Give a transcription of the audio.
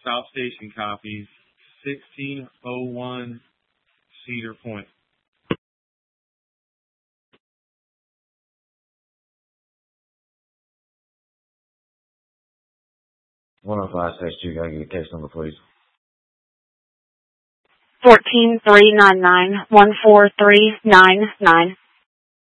South Station copies. 1601 Cedar Point. 10562, gotta get a case number, please. 14399, 14399.